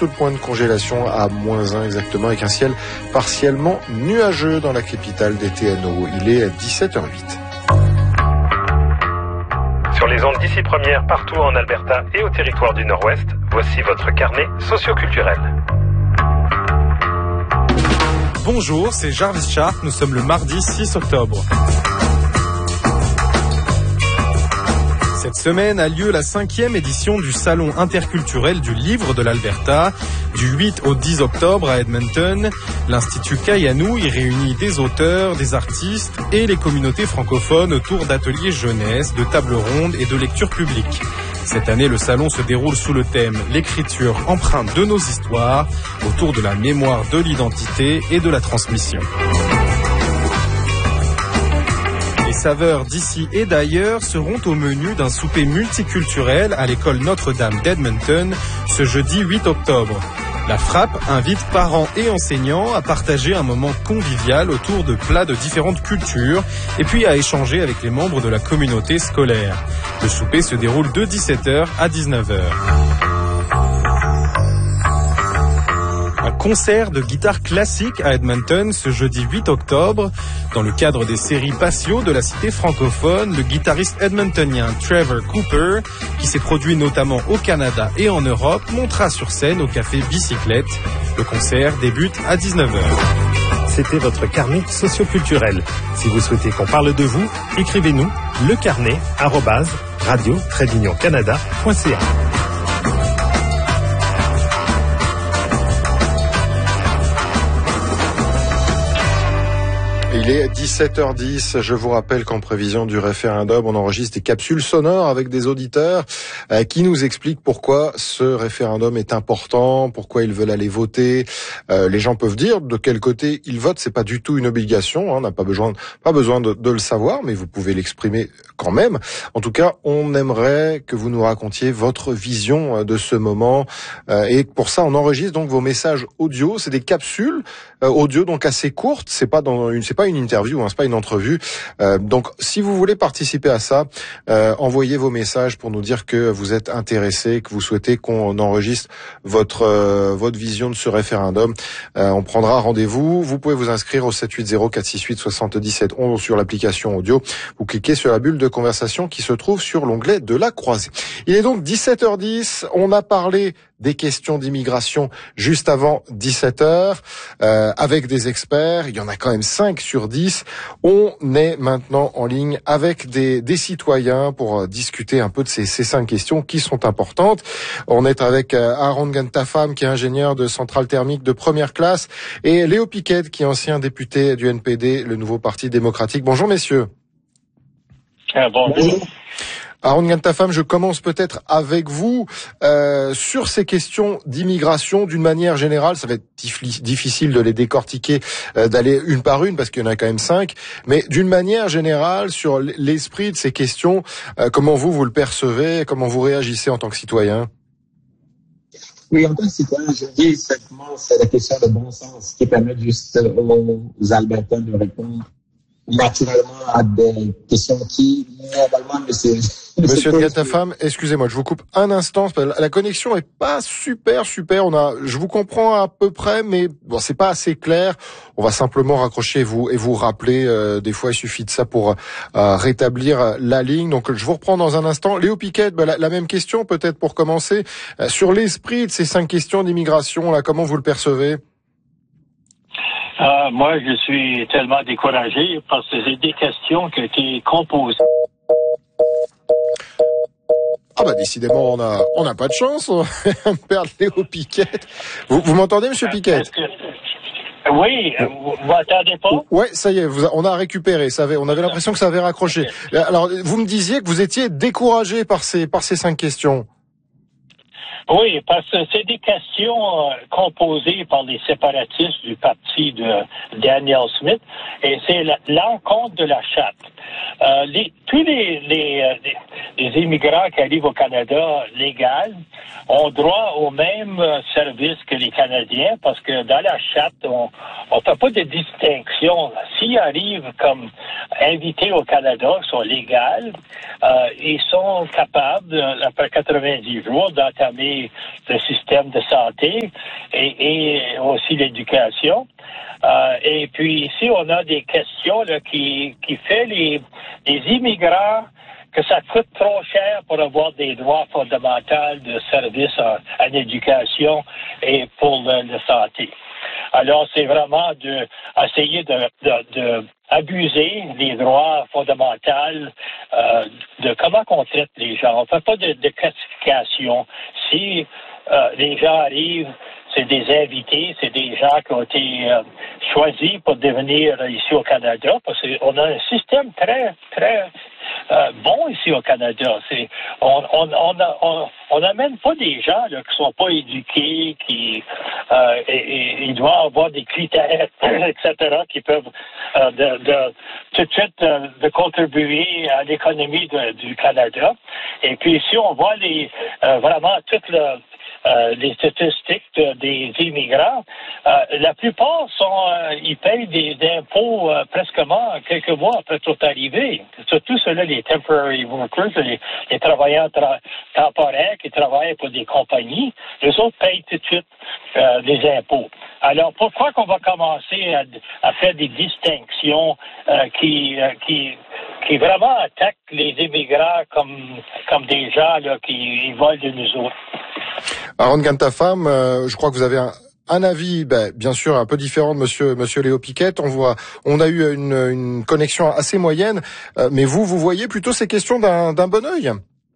sur le point de congélation à -1 exactement, avec un ciel partiellement nuageux dans la capitale des TNO. Il est 17h08. Sur les ondes d'ici première, partout en Alberta et au territoire du Nord-Ouest, voici votre carnet socioculturel. Bonjour, c'est Jarvis Sharp, nous sommes le mardi 6 octobre. Cette semaine a lieu la 5e édition du Salon interculturel du livre de l'Alberta. Du 8 au 10 octobre à Edmonton, l'Institut Kayanou y réunit des auteurs, des artistes et les communautés francophones autour d'ateliers jeunesse, de tables rondes et de lectures publiques. Cette année, le salon se déroule sous le thème « L'écriture empreinte de nos histoires » autour de la mémoire de l'identité et de la transmission. Les saveurs d'ici et d'ailleurs seront au menu d'un souper multiculturel à l'école Notre-Dame d'Edmonton ce jeudi 8 octobre. La Frappe invite parents et enseignants à partager un moment convivial autour de plats de différentes cultures et puis à échanger avec les membres de la communauté scolaire. Le souper se déroule de 17h à 19h. Un concert de guitare classique à Edmonton ce jeudi 8 octobre. Dans le cadre des séries Patio de la cité francophone, le guitariste edmontonien Trevor Cooper, qui s'est produit notamment au Canada et en Europe, montera sur scène au café Bicyclette. Le concert débute à 19h. C'était votre carnet socioculturel. Si vous souhaitez qu'on parle de vous, écrivez-nous lecarnet@radio-canada.ca. Il est 17h10. Je vous rappelle qu'en prévision du référendum, on enregistre des capsules sonores avec des auditeurs qui nous expliquent pourquoi ce référendum est important, pourquoi ils veulent aller voter. Les gens peuvent dire de quel côté ils votent. C'est pas du tout une obligation. On n'a pas besoin de le savoir, mais vous pouvez l'exprimer quand même. En tout cas, on aimerait que vous nous racontiez votre vision de ce moment. Et pour ça, on enregistre donc vos messages audio. C'est des capsules audio donc assez courtes. C'est pas une interview, c'est pas une entrevue. Donc, si vous voulez participer à ça, envoyez vos messages pour nous dire que vous êtes intéressé, que vous souhaitez qu'on enregistre votre vision de ce référendum. On prendra rendez-vous. Vous pouvez vous inscrire au 780-468-7711 sur l'application audio. Vous cliquez sur la bulle de conversation qui se trouve sur l'onglet de la croisée. Il est donc 17h10. On a parlé des questions d'immigration juste avant 17h avec des experts. Il y en a quand même 5 sur 10. On est maintenant en ligne avec des citoyens pour discuter un peu de ces 5 questions qui sont importantes. On est avec Aaron Gantafam, qui est ingénieur de centrale thermique de première classe, et Léo Piquet, qui est ancien député du NPD, le nouveau parti démocratique. Bonjour messieurs. Bonjour. Aaron Gantafam, je commence peut-être avec vous sur ces questions d'immigration d'une manière générale. Ça va être difficile de les décortiquer, d'aller une par une parce qu'il y en a quand même 5. Mais d'une manière générale, sur l'esprit de ces questions, comment vous le percevez, comment vous réagissez en tant que citoyen? Oui, en tant que citoyen, je dis simplement c'est la question de bon sens qui permet juste aux Albertains de répondre naturellement à des questions qui, normalement, Monsieur Gantafam, excusez-moi, je vous coupe un instant. La connexion est pas super. Je vous comprends à peu près, mais bon, c'est pas assez clair. On va simplement raccrocher et vous rappeler. Des fois, il suffit de ça pour rétablir la ligne. Donc, je vous reprends dans un instant. Léo Piquet, la même question peut-être pour commencer. Sur l'esprit de ces 5 questions d'immigration, là, comment vous le percevez? Moi, je suis tellement découragé parce que c'est des questions qui ont été composées. Ah bah décidément, on n'a pas de chance, on va perdre Léo Piquet. Vous m'entendez, monsieur Piquet? Oui, vous m'entendez pas? Ouais, ça y est, on a récupéré. On avait l'impression que ça avait raccroché. Alors, vous me disiez que vous étiez découragé par ces 5 questions. Oui, parce que c'est des questions composées par les séparatistes du parti de Daniel Smith, et c'est l'encontre de la charte. Tous les immigrants qui arrivent au Canada légal ont droit au même service que les Canadiens, parce que dans la charte, on fait pas de distinction. S'ils arrivent comme invités au Canada, sont légaux, ils sont capables, après 90 jours, d'entamer le système de santé et aussi l'éducation. Et puis ici, on a des questions là, qui fait les immigrants que ça coûte trop cher pour avoir des droits fondamentaux de services à l'éducation et pour la santé. Alors, c'est vraiment essayer de abuser les droits fondamentaux de comment on traite les gens. On ne fait pas de classification. Si les gens arrivent, c'est des invités, c'est des gens qui ont été choisis pour devenir ici au Canada, parce qu'on a un système très, très bon ici au Canada. On n'amène pas des gens là, qui sont pas éduqués, qui il doit avoir des critères, etc., qui peuvent tout de suite de contribuer à l'économie du Canada. Et puis ici, on voit vraiment toute les statistiques des immigrants. La plupart ils payent des impôts presquement quelques mois après toute arrivée. Surtout ceux-là, les temporary workers, les travailleurs temporaires qui travaillent pour des compagnies, les autres payent tout de suite des impôts. Alors, pourquoi qu'on va commencer à faire des distinctions qui vraiment attaquent les immigrants comme des gens là, qui volent de nous autres? Aaron Gantafam, je crois que vous avez un avis, bien sûr, un peu différent de Monsieur Léo Piquet. On a eu une connexion assez moyenne, mais vous voyez plutôt ces questions d'un bon œil.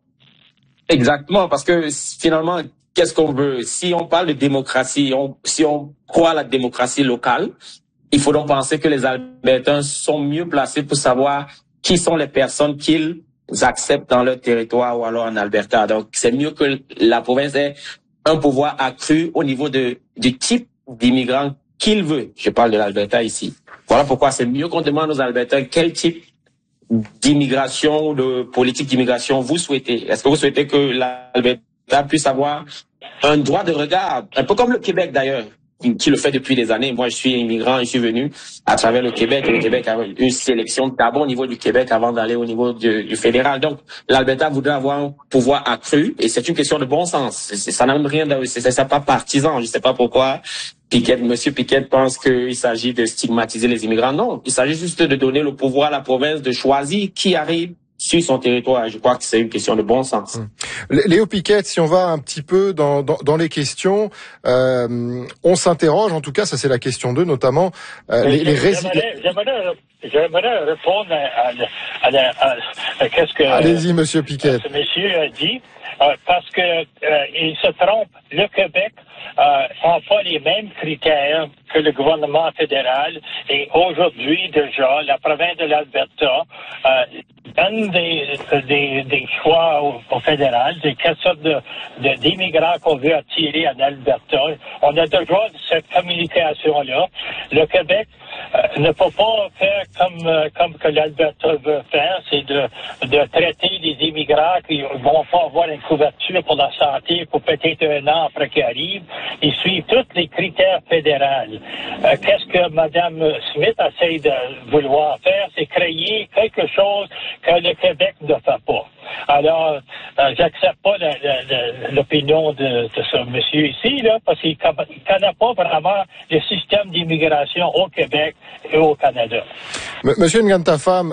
Exactement, parce que finalement, qu'est-ce qu'on veut? Si on parle de démocratie, si on croit à la démocratie locale, il faut donc penser que les Albertains sont mieux placés pour savoir qui sont les personnes qu'ils acceptent dans leur territoire ou alors en Alberta. Donc, c'est mieux que la province ait un pouvoir accru au niveau du type d'immigrants qu'il veut. Je parle de l'Alberta ici. Voilà pourquoi c'est mieux qu'on demande aux Albertains quel type d'immigration, de politique d'immigration vous souhaitez. Est-ce que vous souhaitez que l'Alberta puisse avoir un droit de regard, un peu comme le Québec d'ailleurs, qui le fait depuis des années. Moi, je suis immigrant, je suis venu à travers le Québec. Et le Québec a une sélection d'abord au niveau du Québec avant d'aller au niveau du fédéral. Donc, l'Alberta voudrait avoir un pouvoir accru et c'est une question de bon sens. Ça n'a même rien c'est pas partisan. Je sais pas pourquoi Monsieur Piquet pense qu'il s'agit de stigmatiser les immigrants. Non, il s'agit juste de donner le pouvoir à la province de choisir qui arrive sur son territoire. Je crois que c'est une question de bon sens. Léo Piquet, si on va un petit peu dans les questions, on s'interroge, en tout cas, ça c'est la question 2 notamment, les résidents. J'aimerais répondre à qu'est-ce que Allez-y, Monsieur Piquet. Ce monsieur a dit, parce que il se trompe. Le Québec n'a pas les mêmes critères que le gouvernement fédéral et aujourd'hui déjà, la province de l'Alberta donne des choix au fédéral, quelle sorte d'immigrants qu'on veut attirer en Alberta. On a déjà cette communication-là. Le Québec ne peut pas faire comme que l'Alberta veut faire, c'est de traiter les immigrants qui vont pas avoir une couverture pour la santé pour peut-être un an après qu'ils arrivent. Ils suivent tous les critères fédéraux. Qu'est-ce que Mme Smith essaie de vouloir faire, c'est créer quelque chose que le Québec ne fait pas. Alors, j'accepte pas l'opinion de ce monsieur ici, là, parce qu'il connaît pas vraiment le système d'immigration au Québec et au Canada. Monsieur Ngantafam,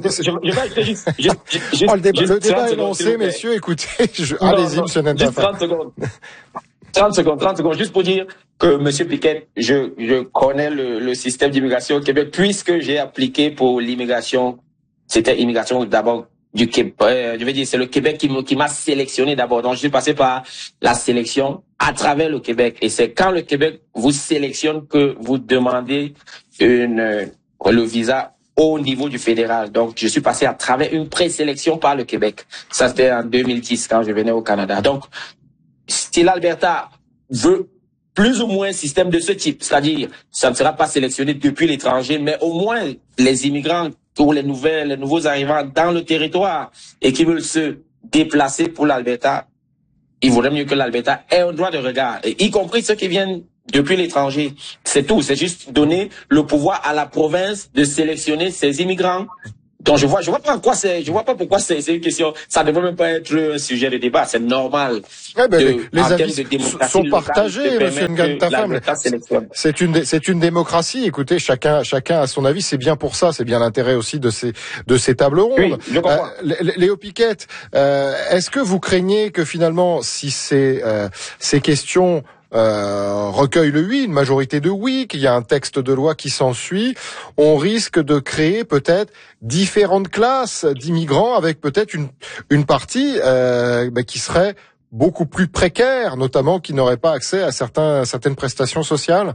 le débat est lancé, messieurs, écoutez, allez-y, monsieur Ngantafam. 30 secondes, juste pour dire que monsieur Piquet, je connais le système d'immigration au Québec, puisque j'ai appliqué pour l'immigration, c'était immigration d'abord du Québec, je veux dire, c'est le Québec qui m'a sélectionné d'abord. Donc, je suis passé par la sélection à travers le Québec. Et c'est quand le Québec vous sélectionne que vous demandez le visa au niveau du fédéral. Donc, je suis passé à travers une présélection par le Québec. Ça, c'était en 2010 quand je venais au Canada. Donc, si l'Alberta veut plus ou moins un système de ce type, c'est-à-dire, ça ne sera pas sélectionné depuis l'étranger, mais au moins les immigrants ou les nouveaux arrivants dans le territoire et qui veulent se déplacer pour l'Alberta, il vaudrait mieux que l'Alberta ait un droit de regard, et y compris ceux qui viennent depuis l'étranger. C'est tout, c'est juste donner le pouvoir à la province de sélectionner ses immigrants Donc je vois pas pourquoi c'est une question. Ça ne devrait même pas être un sujet de débat. C'est normal. Ouais, les avis sont partagés, Monsieur Ngantafam. C'est une démocratie. Écoutez, chacun a son avis. C'est bien pour ça. C'est bien l'intérêt aussi de ces tables rondes. Oui, je comprends. Léo Piquette, est-ce que vous craignez que finalement, si ces questions recueille le oui, une majorité de oui, qu'il y a un texte de loi qui s'ensuit, on risque de créer peut-être différentes classes d'immigrants avec peut-être une partie qui serait beaucoup plus précaire, notamment qui n'aurait pas accès à certaines prestations sociales?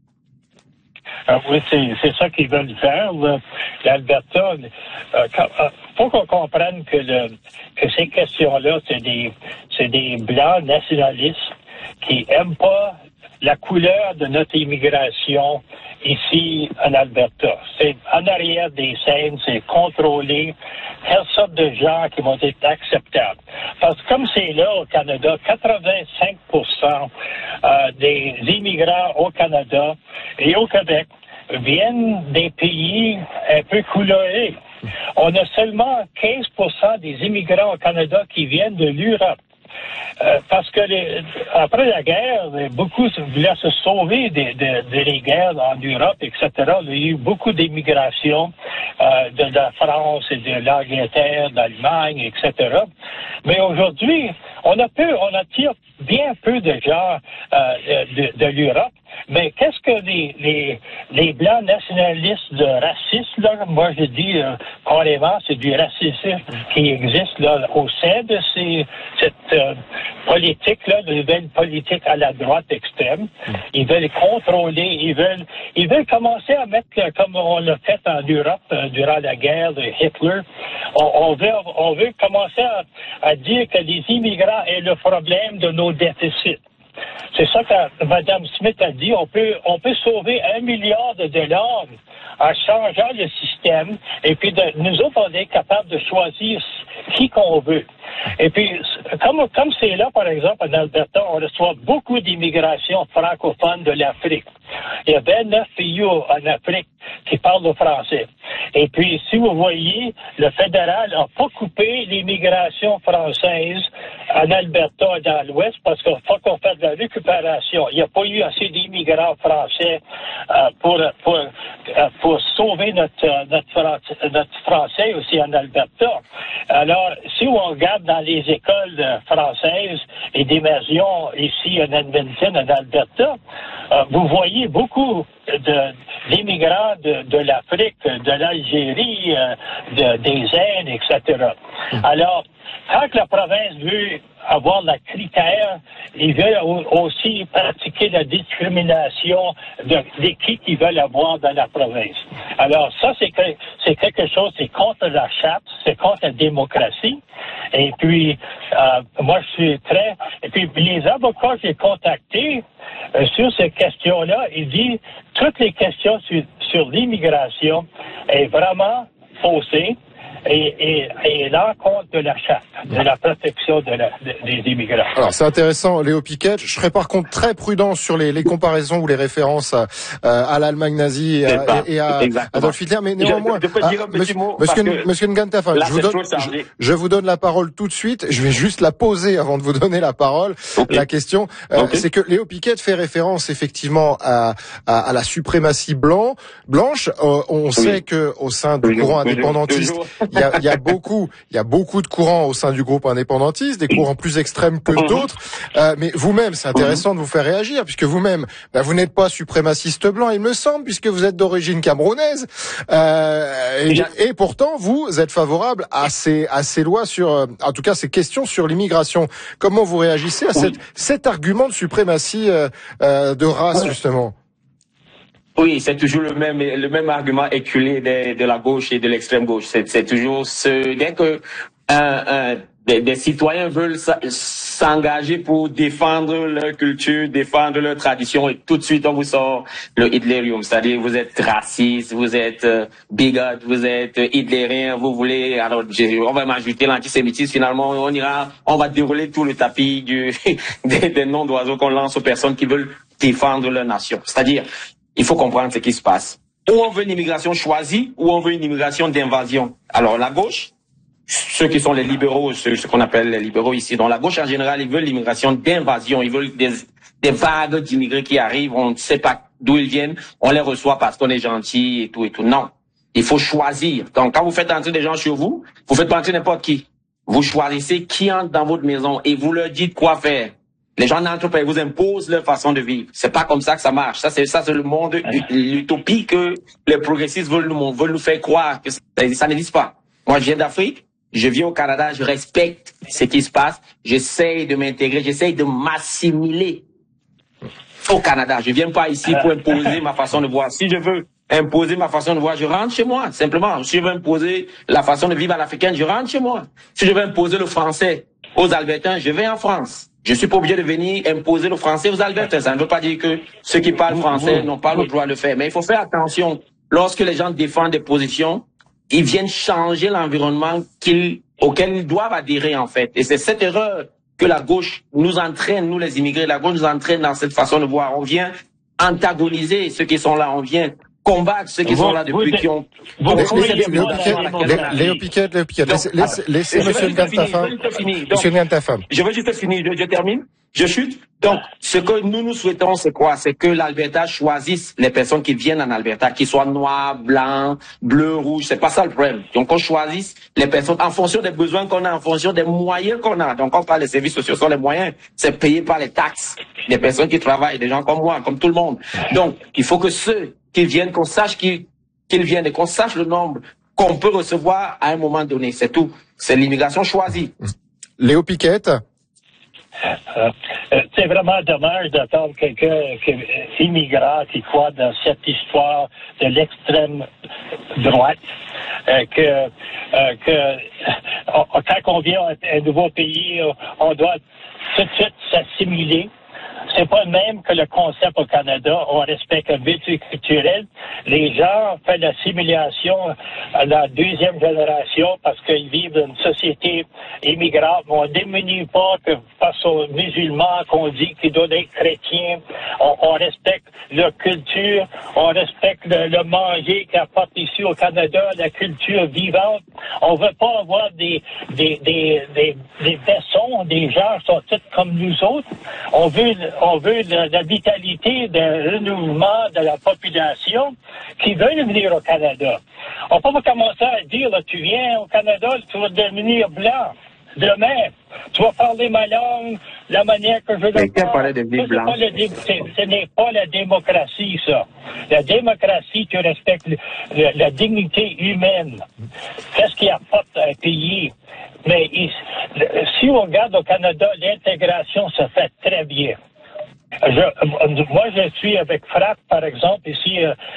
Oui, c'est ça qu'ils veulent faire. L'Alberta, faut qu'on comprenne que ces questions-là, c'est des blancs nationalistes qui aiment pas la couleur de notre immigration ici en Alberta. C'est en arrière des scènes, c'est contrôlé, quelle sorte de gens qui vont être acceptables. Parce que comme c'est là au Canada, 85% des immigrants au Canada et au Québec viennent des pays un peu colorés. On a seulement 15% des immigrants au Canada qui viennent de l'Europe. Parce que après la guerre, beaucoup voulaient se sauver des guerres en Europe, etc. Il y a eu beaucoup d'immigration de la France et de l'Angleterre, d'Allemagne, etc. Mais aujourd'hui, on attire bien peu de gens de l'Europe. Mais qu'est-ce que les blancs nationalistes de racisme, là, moi je dis carrément, c'est du racisme qui existe là au sein de cette politique-là, de nouvelle politique à la droite extrême. Ils veulent contrôler, ils veulent commencer à mettre, comme on l'a fait en Europe durant la guerre de Hitler, on veut commencer à dire que les immigrants est le problème de nos déficits. C'est ça que Mme Smith a dit. On peut sauver $1 milliard en changeant le système. Et puis, nous autres, on est capable de choisir qui qu'on veut. Et puis, comme c'est là, par exemple, en Alberta, on reçoit beaucoup d'immigration francophone de l'Afrique. Il y a 29 pays en Afrique qui parlent le français. Et puis, si vous voyez, le fédéral n'a pas coupé l'immigration française en Alberta et dans l'Ouest parce qu'il faut qu'on fasse de la récupération. Il n'y a pas eu assez d'immigrants français pour sauver notre français aussi en Alberta. Alors, si on regarde dans les écoles françaises et d'immersion ici en Edmonton, en Alberta, vous voyez beaucoup d'immigrants de l'Afrique, de l'Algérie, des Indes, etc. Alors, quand la province veut avoir la critère, ils veulent aussi pratiquer la discrimination de qui veulent avoir dans la province. Alors ça, c'est quelque chose, c'est contre la charte, c'est contre la démocratie. Et puis, moi, je suis très... Et puis, les avocats que j'ai contactés sur ces questions-là, ils disent toutes les questions sur l'immigration est vraiment faussée. Et l'encontre de la charte, de la protection des immigrants. Alors c'est intéressant, Léo Piquette. Je serais par contre très prudent sur les comparaisons ou les références à l'Allemagne nazie et à Adolf Hitler. Mais néanmoins, Monsieur Ngantafam, je vous donne la parole tout de suite. Je vais juste la poser avant de vous donner la parole. Okay. La question, c'est que Léo Piquette fait référence effectivement à la suprématie blanche. On sait que au sein du courant indépendantiste, il y a beaucoup de courants au sein du groupe indépendantiste, des courants plus extrêmes que d'autres. Mais vous-même, c'est intéressant de vous faire réagir, puisque vous-même, vous n'êtes pas suprémaciste blanc, il me semble, puisque vous êtes d'origine camerounaise. Et pourtant, vous êtes favorable à ces lois sur, en tout cas, ces questions sur l'immigration. Comment vous réagissez à cet argument de suprématie de race, justement? Oui, c'est toujours le même argument éculé de la gauche et de l'extrême gauche. C'est toujours dès que des citoyens veulent s'engager pour défendre leur culture, défendre leur tradition, et tout de suite on vous sort le hitlérium, c'est-à-dire vous êtes raciste, vous êtes bigot, vous êtes hitlérien, vous voulez, alors on va m'ajouter l'antisémitisme, finalement on va dérouler tout le tapis des noms d'oiseaux qu'on lance aux personnes qui veulent défendre leur nation. C'est-à-dire, il faut comprendre ce qui se passe. ou on veut une immigration choisie, ou on veut une immigration d'invasion. Alors la gauche, ceux qui sont les libéraux, ce qu'on appelle les libéraux ici, dans la gauche en général, ils veulent l'immigration d'invasion, ils veulent des vagues d'immigrés qui arrivent, on ne sait pas d'où ils viennent, on les reçoit parce qu'on est gentil et tout et tout. Non, il faut choisir. Donc quand vous faites entrer des gens chez vous, vous faites pas entrer n'importe qui. Vous choisissez qui entre dans votre maison et vous leur dites quoi faire. Les gens n'entrent pas, ils vous imposent leur façon de vivre. C'est pas comme ça que ça marche. Ça, c'est le monde, l'utopie que les progressistes veulent nous faire croire que ça n'existe pas. Moi, je viens d'Afrique. Je vis au Canada, je respecte ce qui se passe, j'essaye de m'intégrer, j'essaye de m'assimiler au Canada. Je viens pas ici pour imposer ma façon de voir. Si je veux imposer ma façon de voir, je rentre chez moi, simplement. Si je veux imposer la façon de vivre à l'africaine, je rentre chez moi. Si je veux imposer le français aux Albertains, je vais en France. Je suis pas obligé de venir imposer le français aux Albertains. Ça ne veut pas dire que ceux qui parlent français n'ont pas le droit de le faire. Mais il faut faire attention. Lorsque les gens défendent des positions, ils viennent changer l'environnement auquel ils doivent adhérer, en fait. Et c'est cette erreur que la gauche nous entraîne, nous les immigrés, la gauche nous entraîne dans cette façon de voir. On vient antagoniser ceux qui sont là, on vient combattre ceux qui sont là depuis qui ont... Léo Piquet, laissez Monsieur Ngantafam. Monsieur Ngantafam. Je veux juste finir, je termine. Je chute. Donc, ce que nous souhaitons, c'est quoi? C'est que l'Alberta choisisse les personnes qui viennent en Alberta, qu'ils soient noirs, blancs, bleus, rouges. C'est pas ça le problème. Donc, on choisisse les personnes en fonction des besoins qu'on a, en fonction des moyens qu'on a. Donc, on parle des services sociaux, sont les moyens. C'est payé par les taxes. Les personnes qui travaillent, des gens comme moi, comme tout le monde. Donc, il faut que ceux qui viennent, qu'on sache qu'ils viennent et qu'on sache le nombre qu'on peut recevoir à un moment donné. C'est tout. C'est l'immigration choisie. Léo Piquet. C'est vraiment dommage d'attendre quelqu'un qui est immigrant, qui croit dans cette histoire de l'extrême droite, quand on vient à un nouveau pays, on doit tout de suite s'assimiler. C'est pas le même que le concept au Canada. On respecte le multiculturel. Les gens font l'assimilation à la deuxième génération parce qu'ils vivent dans une société immigrante. On ne démunit pas que face aux musulmans qu'on dit qu'ils doivent être chrétiens. On respecte leur culture. On respecte le manger qu'ils apportent ici au Canada, la culture vivante. On veut pas avoir des bessons, des gens qui sont tous comme nous autres. On veut la vitalité, le renouveau de la population qui veut venir au Canada. On peut pas commencer à dire, là, tu viens au Canada, tu vas devenir blanc. Demain, tu vas parler ma langue, la manière que je veux parler. Ce n'est pas la démocratie, ça. La démocratie, tu respectes la dignité humaine. Qu'est-ce qui apporte à un pays? Mais si on regarde au Canada, l'intégration se fait très bien. Moi, je suis avec FRAP, par exemple, ici,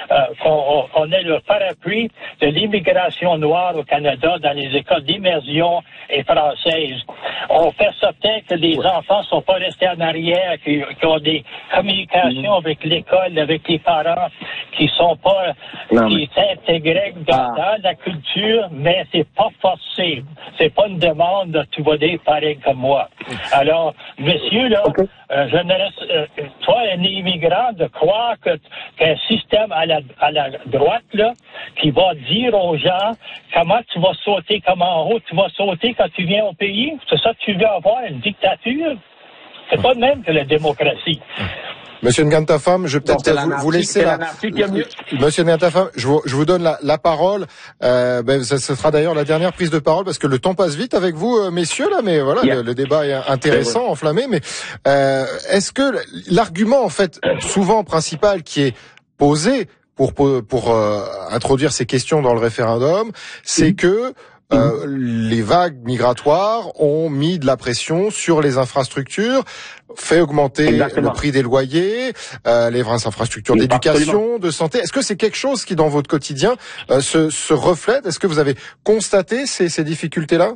on est le parapluie de l'immigration noire au Canada dans les écoles d'immersion et françaises. On fait certain que les enfants sont pas restés en arrière, qui ont des communications avec l'école, avec les parents, qui sont pas, qui s'intègrent dans la culture, mais c'est pas forcé. C'est pas une demande, tu vas dire pareil comme moi. Alors, monsieur, là, je ne reste, toi, un immigrant, de croire qu'un système à la droite, là, qui va dire aux gens comment tu vas sauter, comment en haut tu vas sauter quand tu viens au pays, c'est ça que tu veux avoir, une dictature? C'est pas le même que la démocratie. Monsieur Ngantafam, je vais peut-être vous laisser Monsieur Ngantafam, je vous donne la parole. Ce sera d'ailleurs la dernière prise de parole parce que le temps passe vite avec vous, messieurs, là. Mais voilà, le débat est intéressant, enflammé. Mais est-ce que l'argument, en fait, souvent principal qui est posé pour introduire ces questions dans le référendum, c'est que les vagues migratoires ont mis de la pression sur les infrastructures, fait augmenter le prix des loyers, les infrastructures d'éducation, de santé. Est-ce que c'est quelque chose qui, dans votre quotidien, se reflète? Est-ce que vous avez constaté ces difficultés-là?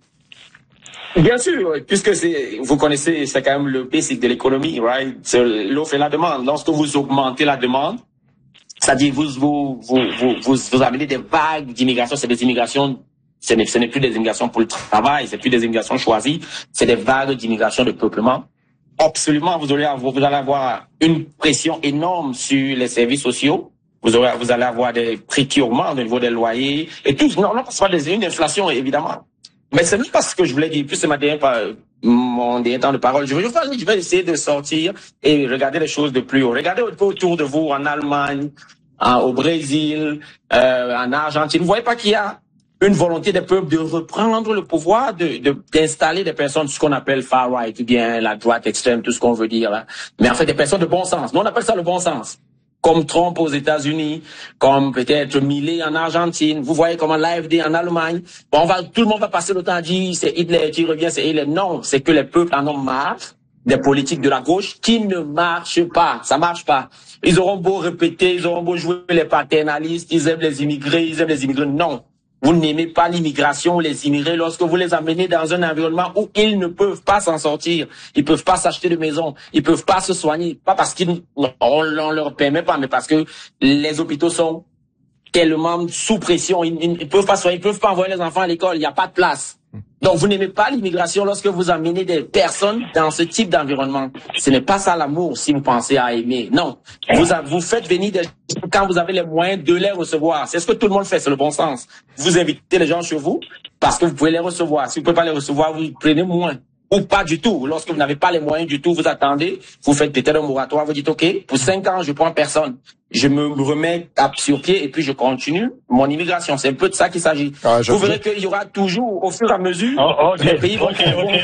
Bien sûr, puisque vous connaissez, c'est quand même le basic de l'économie, right? C'est l'offre et la demande. Lorsque vous augmentez la demande, c'est-à-dire vous amenez des vagues d'immigration, c'est des immigrations. Ce n'est plus des immigrations pour le travail, c'est plus des immigrations choisies, c'est des vagues d'immigration de peuplement. Absolument, vous allez avoir une pression énorme sur les services sociaux. vous allez avoir des prix qui augmentent au niveau des loyers et tout. Non, c'est pas une inflation, évidemment. Mais c'est même pas ce que je voulais dire. Plus c'est mon dernier temps de parole. Je vais essayer de sortir et regarder les choses de plus haut. Regardez autour de vous, en Allemagne, au Brésil, en Argentine. Vous voyez pas qu'il y a une volonté des peuples de reprendre le pouvoir, d'installer des personnes, ce qu'on appelle far right, ou bien la droite extrême, tout ce qu'on veut dire là. Mais en fait, des personnes de bon sens. Nous, on appelle ça le bon sens. Comme Trump aux États-Unis, comme peut-être Milei en Argentine. Vous voyez comment l'AfD en Allemagne. Bon, tout le monde va passer le temps à dire c'est Hitler qui revient, c'est Hitler. Non, c'est que les peuples en ont marre des politiques de la gauche qui ne marchent pas. Ça marche pas. Ils auront beau répéter, ils auront beau jouer les paternalistes, ils aiment les immigrés. Non. Vous n'aimez pas l'immigration, les immigrés, lorsque vous les amenez dans un environnement où ils ne peuvent pas s'en sortir. Ils peuvent pas s'acheter de maison. Ils peuvent pas se soigner. Pas parce on leur permet pas, mais parce que les hôpitaux sont tellement sous pression. Ils peuvent pas soigner, ils peuvent pas envoyer les enfants à l'école. Il n'y a pas de place. Donc, vous n'aimez pas l'immigration lorsque vous amenez des personnes dans ce type d'environnement. Ce n'est pas ça l'amour si vous pensez à aimer. Non. Vous faites venir des gens quand vous avez les moyens de les recevoir. C'est ce que tout le monde fait, c'est le bon sens. Vous invitez les gens chez vous parce que vous pouvez les recevoir. Si vous ne pouvez pas les recevoir, vous prenez moins. Ou pas du tout. Lorsque vous n'avez pas les moyens du tout, vous attendez, vous faites peut-être un moratoire, vous dites, OK, pour 5 ans, je prends personne. Je me remets sur pied et puis je continue mon immigration. C'est un peu de ça qu'il s'agit. Vous verrez qu'il y aura toujours, au fur et à mesure, les pays vont...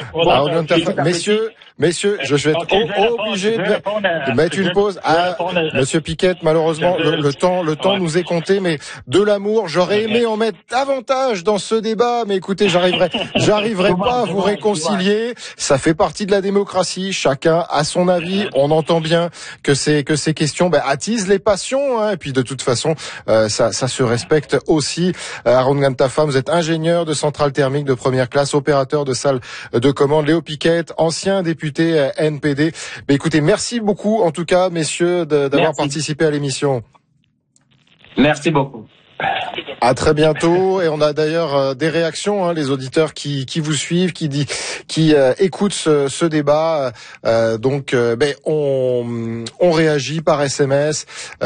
Messieurs, je vais être obligé de mettre une pause. Monsieur Piquet, malheureusement, le temps nous est compté, mais de l'amour, j'aurais aimé en mettre davantage dans ce débat, mais écoutez, j'arriverai pas à vous réconcilier. Ça fait partie de la démocratie. Chacun a son avis. On entend bien que ces questions, attisent les passions, hein, et puis de toute façon, ça se respecte aussi. Aaron Gantafa, vous êtes ingénieur de centrale thermique de première classe, opérateur de salle de commande. Léo Piquet, ancien député NPD. Mais écoutez, merci beaucoup en tout cas, messieurs, d'avoir participé à l'émission. Merci beaucoup. À très bientôt. Et on a d'ailleurs des réactions, hein, les auditeurs qui vous suivent, qui écoutent ce débat. Donc, on réagit par SMS.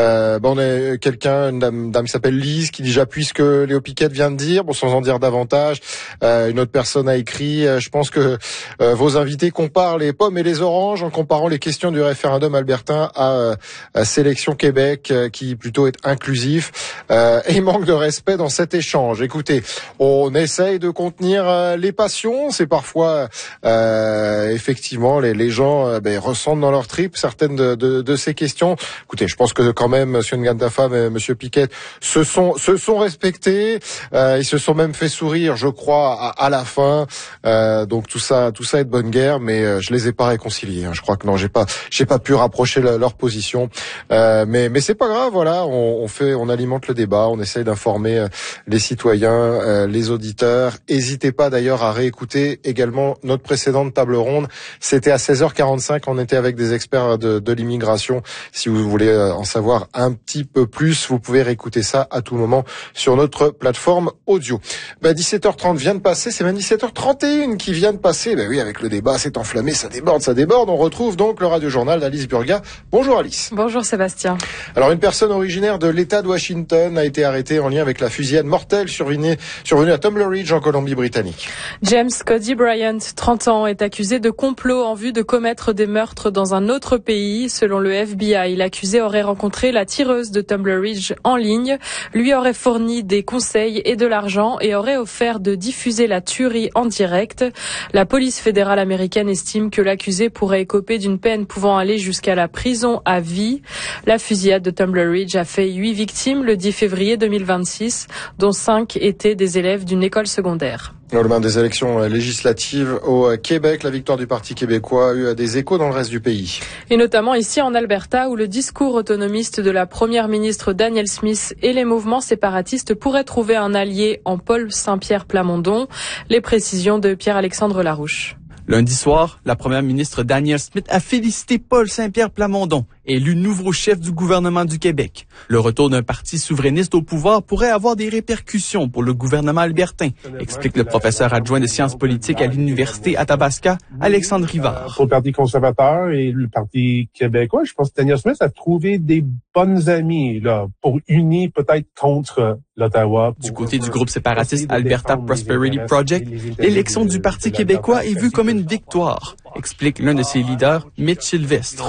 On a une dame qui s'appelle Lise qui dit j'appuie ce que Léo Piquet vient de dire, sans en dire davantage. Une autre personne a écrit je pense que vos invités comparent les pommes et les oranges en comparant les questions du référendum albertain à Sélection Québec, qui plutôt est inclusif. Et manque de respect dans cet échange. Écoutez, on essaye de contenir les passions. C'est parfois effectivement les gens ressentent dans leur tripes certaines de ces questions. Écoutez, je pense que quand même Monsieur Ngandafam et Monsieur Piquet se sont respectés. Ils se sont même fait sourire, je crois, à la fin. Donc tout ça est de bonne guerre, mais je les ai pas réconciliés. Je crois que non, j'ai pas pu rapprocher leur position. Mais c'est pas grave. Voilà, on alimente le débat. On essaye d'informer les citoyens, les auditeurs. N'hésitez pas d'ailleurs à réécouter également notre précédente table ronde. C'était à 16h45. On était avec des experts de l'immigration. Si vous voulez en savoir un petit peu plus, vous pouvez réécouter ça à tout moment sur notre plateforme audio. 17h30 vient de passer. C'est même 17h31 qui vient de passer. Oui, avec le débat, c'est enflammé, ça déborde. On retrouve donc le radio-journal d'Alice Burga. Bonjour Alice. Bonjour Sébastien. Alors, une personne originaire de l'État de Washington a été arrêtée en lien avec la fusillade mortelle survenue à Tumbler Ridge en Colombie-Britannique. James Cody Bryant, 30 ans, est accusé de complot en vue de commettre des meurtres dans un autre pays. Selon le FBI, l'accusé aurait rencontré la tireuse de Tumbler Ridge en ligne, lui aurait fourni des conseils et de l'argent et aurait offert de diffuser la tuerie en direct. La police fédérale américaine estime que l'accusé pourrait écoper d'une peine pouvant aller jusqu'à la prison à vie. La fusillade de Tumbler Ridge a fait 8 victimes le 10 février 2026, dont 5 étaient des élèves d'une école secondaire. Au lendemain des élections législatives au Québec, la victoire du Parti québécois a eu des échos dans le reste du pays. Et notamment ici en Alberta, où le discours autonomiste de la première ministre Danielle Smith et les mouvements séparatistes pourraient trouver un allié en Paul Saint-Pierre Plamondon. Les précisions de Pierre-Alexandre Larouche. Lundi soir, la première ministre Danielle Smith a félicité Paul Saint-Pierre Plamondon élu nouveau chef du gouvernement du Québec. Le retour d'un parti souverainiste au pouvoir pourrait avoir des répercussions pour le gouvernement albertain, explique le professeur adjoint de sciences politiques à l'Université Athabasca, Alexandre Rivard. Pour le Parti conservateur et le Parti québécois, je pense que Daniel Smith a trouvé des bonnes amies là, pour unir peut-être contre l'Ottawa. Du côté du groupe séparatiste Alberta Prosperity Project, l'élection du Parti québécois est vue comme une victoire, explique l'un de ses leaders, Mitch Sylvestre.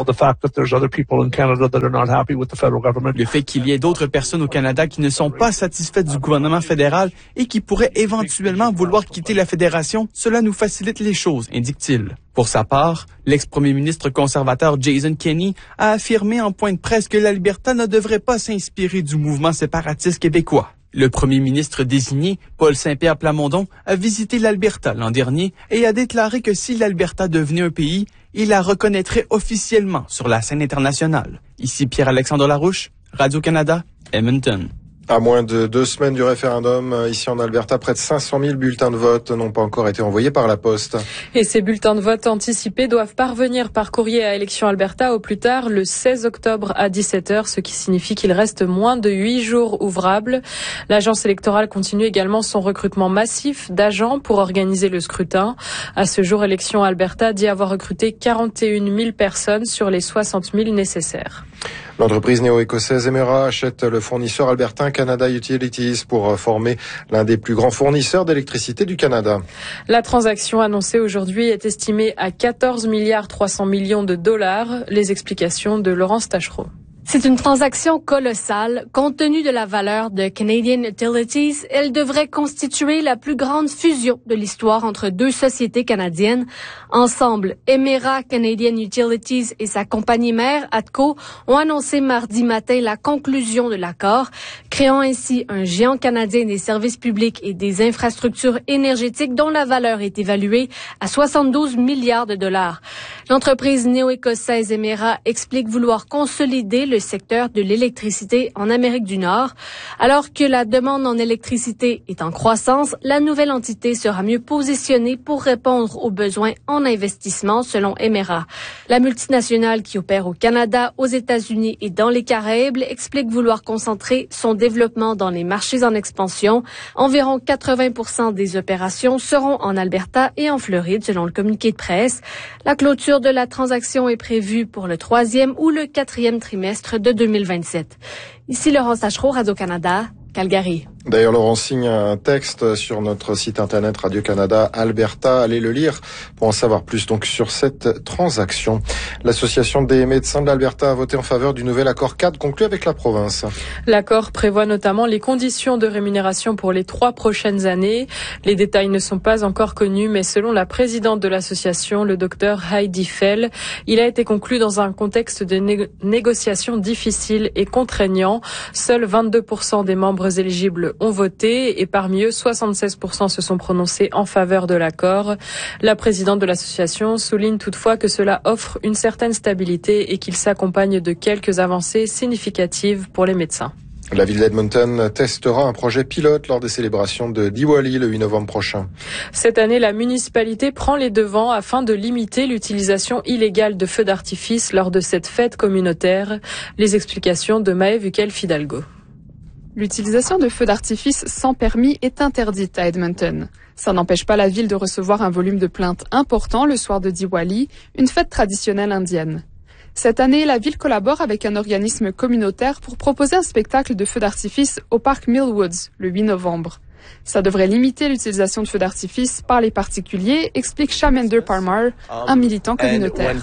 Le fait qu'il y ait d'autres personnes au Canada qui ne sont pas satisfaites du gouvernement fédéral et qui pourraient éventuellement vouloir quitter la fédération, cela nous facilite les choses, indique-t-il. Pour sa part, l'ex-premier ministre conservateur Jason Kenney a affirmé en point de presse que l'Alberta ne devrait pas s'inspirer du mouvement séparatiste québécois. Le premier ministre désigné, Paul Saint-Pierre Plamondon, a visité l'Alberta l'an dernier et a déclaré que si l'Alberta devenait un pays, il la reconnaîtrait officiellement sur la scène internationale. Ici Pierre-Alexandre Larouche, Radio-Canada, Edmonton. À moins de 2 semaines du référendum, ici en Alberta, près de 500 000 bulletins de vote n'ont pas encore été envoyés par la poste. Et ces bulletins de vote anticipés doivent parvenir par courrier à Élections Alberta au plus tard le 16 octobre à 17h, ce qui signifie qu'il reste moins de 8 jours ouvrables. L'agence électorale continue également son recrutement massif d'agents pour organiser le scrutin. À ce jour, Élections Alberta dit avoir recruté 41 000 personnes sur les 60 000 nécessaires. L'entreprise néo-écossaise Emera achète le fournisseur albertain Canada Utilities pour former l'un des plus grands fournisseurs d'électricité du Canada. La transaction annoncée aujourd'hui est estimée à 14 milliards 300 millions de dollars. Les explications de Laurence Tachereau. C'est une transaction colossale. Compte tenu de la valeur de Canadian Utilities, elle devrait constituer la plus grande fusion de l'histoire entre deux sociétés canadiennes. Ensemble, Emera Canadian Utilities et sa compagnie mère, ATCO, ont annoncé mardi matin la conclusion de l'accord, créant ainsi un géant canadien des services publics et des infrastructures énergétiques dont la valeur est évaluée à 72 milliards de dollars. L'entreprise néo-écossaise Emera explique vouloir consolider le secteur de l'électricité en Amérique du Nord. Alors que la demande en électricité est en croissance, la nouvelle entité sera mieux positionnée pour répondre aux besoins en investissement, selon Emera. La multinationale qui opère au Canada, aux États-Unis et dans les Caraïbes explique vouloir concentrer son développement dans les marchés en expansion. Environ 80% des opérations seront en Alberta et en Floride, selon le communiqué de presse. La clôture de la transaction est prévue pour le 3e ou le 4e trimestre de 2027. Ici Laurence Tachereau, Radio-Canada, Calgary. D'ailleurs, Laurent signe un texte sur notre site internet Radio-Canada Alberta. Allez le lire pour en savoir plus donc sur cette transaction. L'association des médecins de l'Alberta a voté en faveur du nouvel accord cadre conclu avec la province. L'accord prévoit notamment les conditions de rémunération pour les 3 prochaines années. Les détails ne sont pas encore connus, mais selon la présidente de l'association, le docteur Heidi Fell, il a été conclu dans un contexte de négociations difficiles et contraignants. Seuls 22% des membres éligibles ont voté et parmi eux, 76% se sont prononcés en faveur de l'accord. La présidente de l'association souligne toutefois que cela offre une certaine stabilité et qu'il s'accompagne de quelques avancées significatives pour les médecins. La ville d'Edmonton testera un projet pilote lors des célébrations de Diwali le 8 novembre prochain. Cette année, la municipalité prend les devants afin de limiter l'utilisation illégale de feux d'artifice lors de cette fête communautaire. Les explications de Maëve Ukel-Fidalgo. L'utilisation de feux d'artifice sans permis est interdite à Edmonton. Ça n'empêche pas la ville de recevoir un volume de plaintes important le soir de Diwali, une fête traditionnelle indienne. Cette année, la ville collabore avec un organisme communautaire pour proposer un spectacle de feux d'artifice au parc Millwoods le 8 novembre. Ça devrait limiter l'utilisation de feux d'artifice par les particuliers, explique Shamender Parmar, un militant communautaire.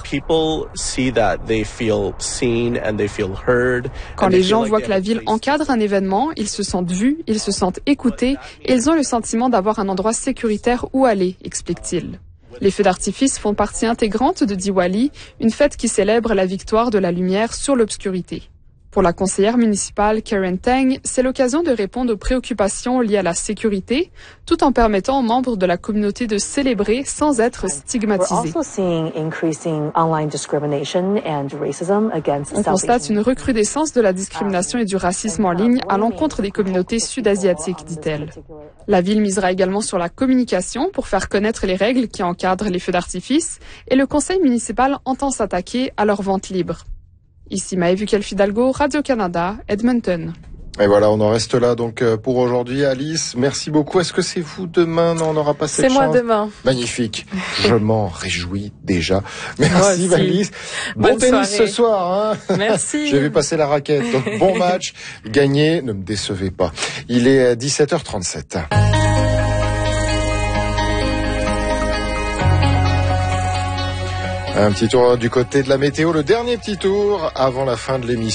Quand les gens voient que la ville encadre un événement, ils se sentent vus, ils se sentent écoutés et ils ont le sentiment d'avoir un endroit sécuritaire où aller, explique-t-il. Les feux d'artifice font partie intégrante de Diwali, une fête qui célèbre la victoire de la lumière sur l'obscurité. Pour la conseillère municipale Karen Tang, c'est l'occasion de répondre aux préoccupations liées à la sécurité, tout en permettant aux membres de la communauté de célébrer sans être stigmatisés. On constate une recrudescence de la discrimination et du racisme en ligne à l'encontre des communautés sud-asiatiques, dit-elle. La ville misera également sur la communication pour faire connaître les règles qui encadrent les feux d'artifice et le conseil municipal entend s'attaquer à leur vente libre. Ici Maëvukelle Fidalgo, Radio-Canada, Edmonton. Et voilà, on en reste là donc pour aujourd'hui. Alice, merci beaucoup. Est-ce que c'est vous demain? Non, on n'aura pas cette chance. C'est moi demain. Magnifique. Je m'en réjouis déjà. Merci Alice. Bon tennis ce soir. Hein. Merci. J'ai vu passer la raquette. Donc bon match. Gagné. Ne me décevez pas. Il est 17h37. Un petit tour du côté de la météo. Le dernier petit tour avant la fin de l'émission.